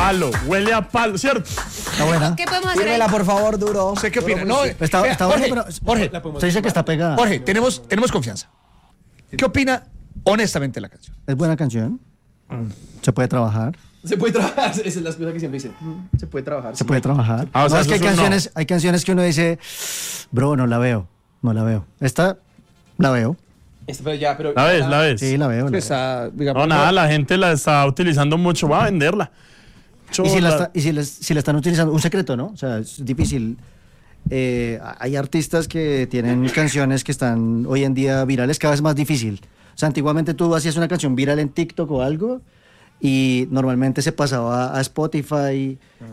palo, huele a palo, ¿cierto? Está buena. ¿Qué podemos hacer? Tírmela, por favor, duro. ¿Usted qué opina? Duro, No, sí. Está vea, buena, Jorge, pero Jorge, usted dice que está pegada. Jorge, tenemos confianza. ¿Qué opina honestamente de la canción? Es buena canción. Se puede trabajar. Se puede trabajar, esa es la excusa que siempre dicen. Se puede trabajar. Se puede trabajar. Ah, o sea, No, es que eso es un no. hay canciones que uno dice, bro, no la veo. Esta la veo. Pero ya, pero... ¿La ves? Sí, la veo. la veo. Esa, digamos, No, nada, la gente la está utilizando mucho. Va a venderla. Si la están utilizando, un secreto, ¿no? O sea, es difícil. Hay artistas que tienen canciones que están hoy en día virales, cada vez más difícil. O sea, antiguamente tú hacías una canción viral en TikTok o algo y normalmente se pasaba a Spotify